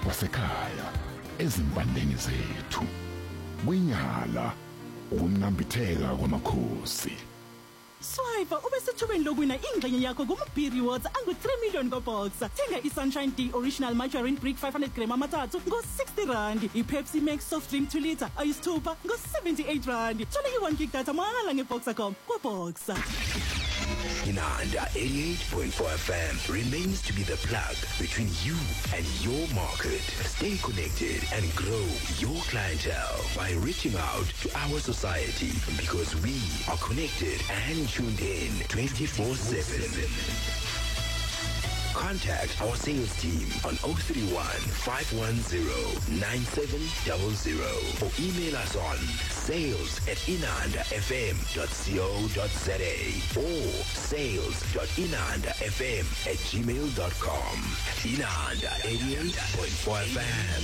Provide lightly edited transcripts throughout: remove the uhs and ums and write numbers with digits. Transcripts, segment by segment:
wasekhaya ezimpandeni zethu. Kwinyala ukunambitheka kwamakhosi. Swiper ube sethubeni lokwina ingxenye yakho kuma-B Rewards angu-3 million ko-Boxer. Thenga i-Sunshine D Original Margarine Brick 500 gram amathathu ngo-R60. I-Pepsi Max Soft Drink 2 litre ayisithupha ngo-R78. Thola i-1 gig data mahhala nge-Boxer.com kwa-Boxer. Inanda 88.4 FM remains to be the plug between you and your market. Stay connected and grow your clientele by reaching out to our society, because we are connected and tuned in 24/7. Contact our sales team on 031 510 9700 or email us on sales@inandafm.co.za or sales.inandafm@gmail.com. Inanda 88.4 FM.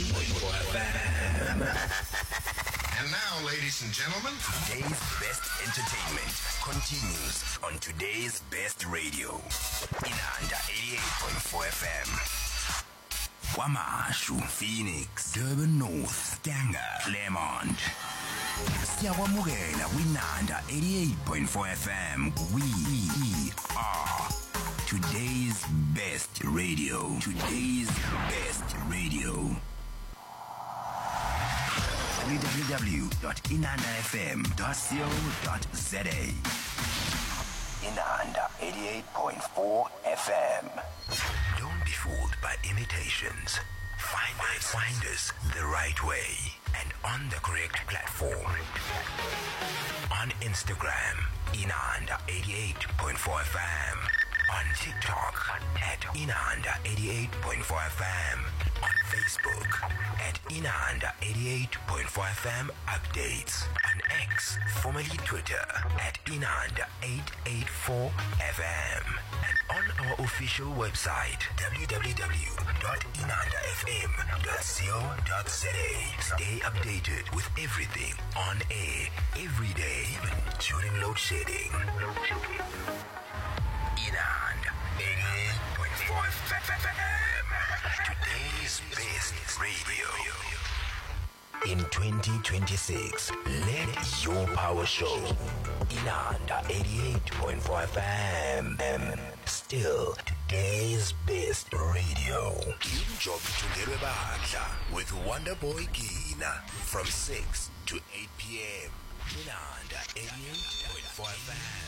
And now, ladies and gentlemen, Today's best entertainment continues on today's best radio. Inanda 88.4 FM. Kwamashu, Phoenix, Durban North, Stanger, Claremont. Siyakwamukela kwinanda 88.4 FM. We are today's best radio. Today's best radio. www.inandafm.co.za. Inanda 88.4 FM. Don't be fooled by imitations. Find us the right way and on the correct platform. On Instagram, Inanda 88.4 FM. On TikTok at Inanda 88.4 FM. On Facebook at Inanda 88.4 FM Updates. On X, formerly Twitter, at Inanda 884 FM. And on our official website, www.inandafm.co.za. Stay updated with everything on air, every day, even during load shedding. Inanda 88.4 FM. Today's best radio. In 2026, let your power show. Inanda 88.4 FM. Still today's best radio. Job Tungere Badla with Wonderboy Gina from 6 to 8 p.m. Inanda 88.4 FM.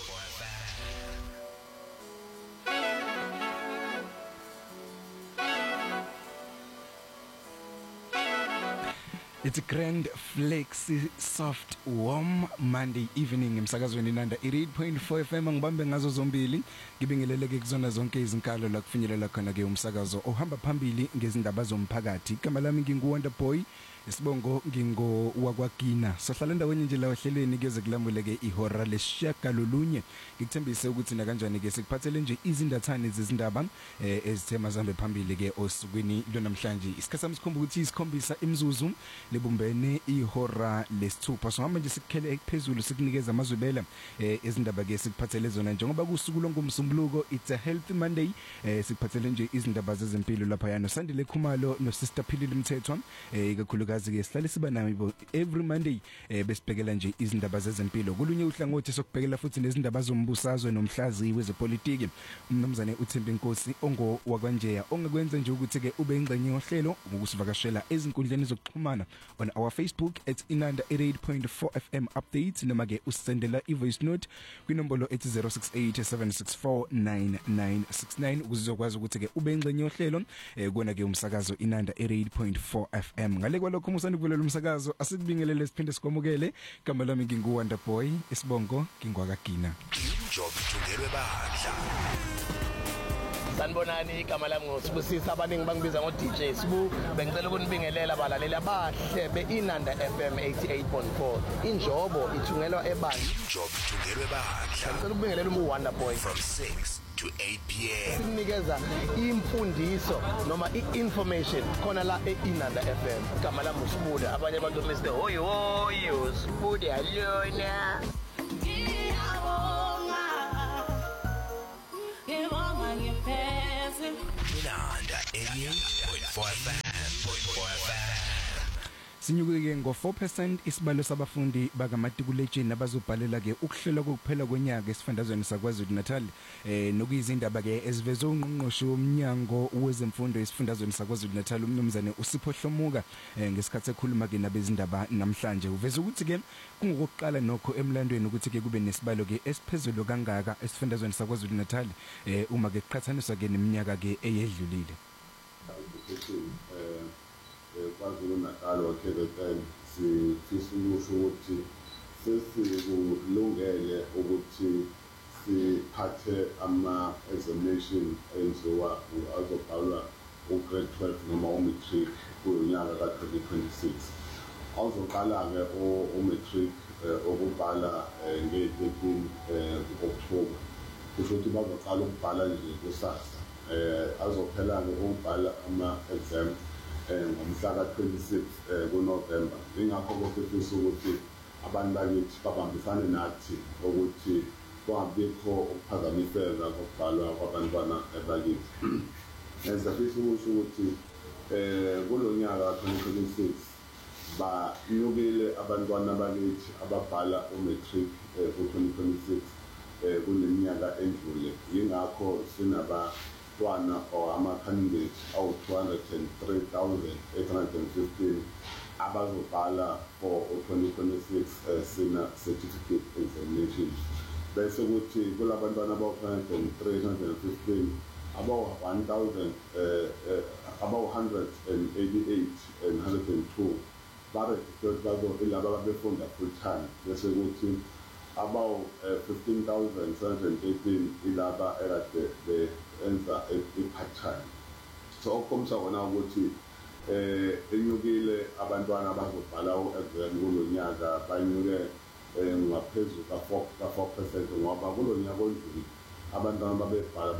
It's a grand flexi soft warm Monday evening emsakazweni Inanda 88.4 FM ngibambe ngazo zombili ngibingeleleke kuzona zonke izinkalo la kufinyelela khona ke umsakazo ohamba phambili ngezindaba zomphakathi. Igama lami nginguWonderboy, isibongo ngingo wakwagina. Sohlala ndaweni nje la ohlelweni keze kulamuleke ihora leshagalolunye. Ngikuthembise ukuthi na kanjani ke sikuphathele nje izindathane zezindaba ezithema zambe phambili ke osukwini lo namhlanje. Isikhathi samsikhomba ukuthi isikhombisa imzuzu lebumbene ihora lesithupha. So hamba nje sikukhele ekuphezulu sikunikeza amazwibela ezindaba ke sikuphathele zona njengoba kusuku longomsombuluko. It's a healthy Monday. Sikuphathele nje izindaba zezempilo lapha yana Sandile Khumalo no Sister Philile Mthethwa ikakhulukazi ke sihlale siba nami every Monday besibhekela nje izindaba zezempilo. Kulunye uhlangothi sokubhekela futhi nezindaba zombusazwe nomhlazi wezepolitiki. Umnumzane uThembi Nkosi ongo wakwanjeya ongakwenza nje ukuthi ke ube ingcenye yohlelo ngokusivakashela ezinkundleni zokuxhumana on our Facebook at Inanda 88.4 FM updates noma ke usendela ivoice note kwinombolo ethi 0687649969 ukuzokwazi ukuthi ke ube ingcenye yohlelo kona ke umsakazo Inanda 88.4 FM. Ngale kwalokho musani kuvelela umsakazo asikubingelele siphinde sikwamukele. Igama lami nginguWonderboy, isibongo ngingwakagina. Job Tungere Badla. Sanibonani, igama lami ngosibusisa abaningi bangibiza ngo DJ Sibu. Bengicela ukunibingelela abalaleli abahle beInanda FM 88.4. Injobo ithungelwa ebandla. Job Tungere Badla. Ngicela ukubingelela uWonderboy from 6 to 8 p.m. Sinikeza imfundiso noma i-information khona la eInanda FM. Igama lami uSibude, abanye abantu bese hoyo hoyo Sibude alona. Inanda 88.4 FM. Sinyuke ngo 4% isibalo sabafundi bakamatikuletsheni abazobhalela ke ukuhlela kokuphela kwenyanga esifundazweni saKwaZulu-Natal nokuyizindaba ke ezivezwe ungqongqoshe womnyango wezemfundo esifundazweni saKwaZulu-Natal umnumzane uSipho Hlomuka ngesikhathi ekhuluma ke nabezindaba namhlanje uveza ukuthi ke kungokuqala nokho emlandweni ukuthi ke kube nesibalo ke esiphezulu kangaka esifundazweni saKwaZulu-Natal uma ke kuqhathaniswa ke neminyaka ke eyedlulile. KwaZulu-Natal waKZN sifisa ukuthi sesikulungele ukuthi siphathe ama-examination enziwa azobhalwa u-grade 12 noma u-matric kunyaka ka-2026. Awuzoqala-ke u-matric okubhala nge-13 October. Kusho ukuthi bazoqala ukubhala nje kusasa. Azophela-ke ukubhala ama-exam ngomhla ka-26 kuNovember. Ingakho sifisa ukuthi abantu bakithi babambisane nathi ukuthi kungabikho ukuphazamiseka kokubhalwa kwabantwana bakithi. Sifisa ukuthi kulo nyaka ka-2026 banyukile abantwana bakithi ababhala u-matric ku-2026 kuneminyaka endlule. Yingakho sinabantwana or ama-candidate awu-203,815 abazobhala for 2026 sina certificate examinations. Bese kuthi kulabantwana abawu-203,815 abawu-188 and 102 baregistered ilaba befunda full time. Bese kuthi abawu-15,718 ilaba ekade benza i-part time. So okomsa wona ukuthi enyukile abantwana abazobhala u-exam kulo nyaka banyuke ngaphezulu ka-4% ngoba kulo nyaka ondlule abantwana babebhala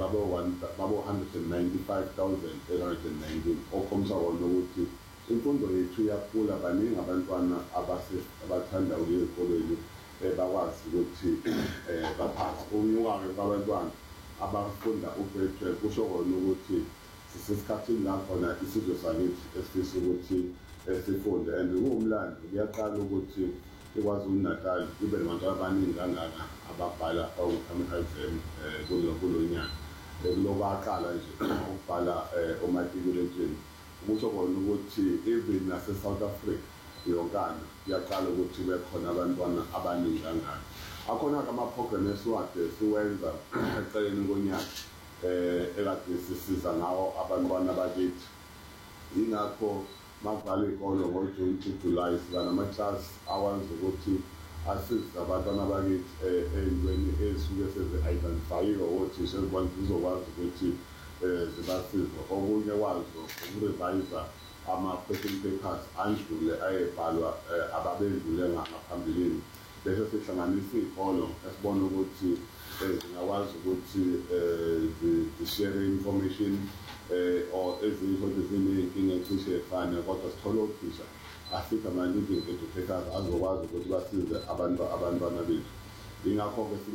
babo-195,819 okomsa wona ukuthi imfundo yethu iyakhula. Baningi abantwana abathanda ukuya ezikolweni bakwazi ukuthi baphase. Unyuka-ke kwabantwana abafunda u-grade 12 kusho kona ukuthi sisesikhathini la khona isizwe sakithi esifisa ukuthi sifunde, and kuwumlando kuyaqala ukuthi iKwaZulu-Natal ibe nabantwana abaningi kangaka ababhala ama-exam kulo nyaka. Lokaqala nje ukubhala umatikuletsheni kusho kona ukuthi even nase-South Africa yonkana kuyaqala ukuthi bekhona abantwana abaningi kangaka. Akhona-ke ama-program esiwade siwenza eceleni konyaka ekade sisiza ngawo abantwana bakithi. Yingakho makuvalwa iy'kolo ngo-June to July siba nama-class awenza ukuthi asize abantwana bakithi ey'ntweni ezisuke sezi-identifayiwe othisha zizokwazi ukuthi zibasize. Okunye kwazo ukurevayisa ama-question papers andlule ayebhalwa ababendlule ngaphambilini. Bese sihlanganisa iy'kolo esibona ukuthi zingakwazi ukuthi zishare information or ezinye futhi ziney'nkinga ecishe efane, kodwa sithole othisha asithi ama-living educators azokwazi ukuthi basize abantwana bethu. Yingakho-ke sibe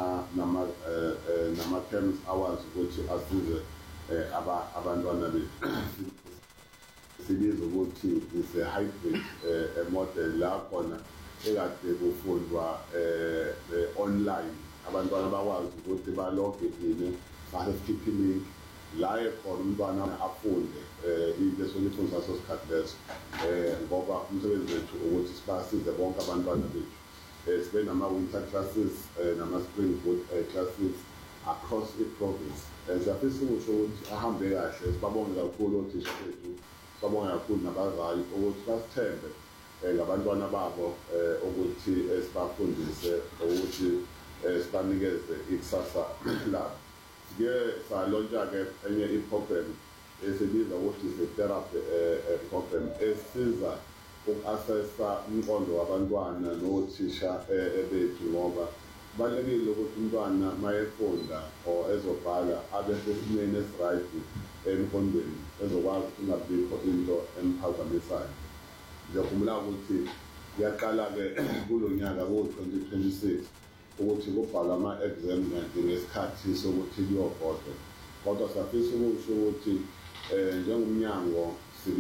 nama-camps awazi ukuthi asize abantwana bethu. Sibiza ukuthi is a hybrid model la khona ekade kufundwa online. Abantwana bakwazi ukuthi baloge in ba-FTP link la ekhona umntwana afunde into esonifundisa ngaso sikhathi leso ngoba umsebenzi wethu ukuthi sibasize bonke abantwana bethu. Sibe nama-winter classes nama-spring classes across i-province. Siyafisa ukusho ukuthi ahambe kahle. Sibabonge kakhulu othisha bethu, sibabonge kakhulu nabazali ukuthi basithembe ngabantwana babo ukuthi sibafundise ukuthi sibanikeze ikusasa labo. Sike salontsha-ke enye i-program esibiza ukuthi is-therapy program esiza uku-assessa umqondo wabantwana nothisha bethu, ngoba kubalulekile ukuthi umntwana mayefunda or ezobhala abe sesimeni esi-right emqondweni ezokwazi ukuthi kungabikho into emphazamisayo. Ngiyakhumbula ukuthi kuyaqala-ke kulo nyaka ku-2026 ukuthi kubhalwa ama-exam ngesikhathi sokuthi kuyovotwa, kodwa siyafisa ukusho ukuthi njengomnyango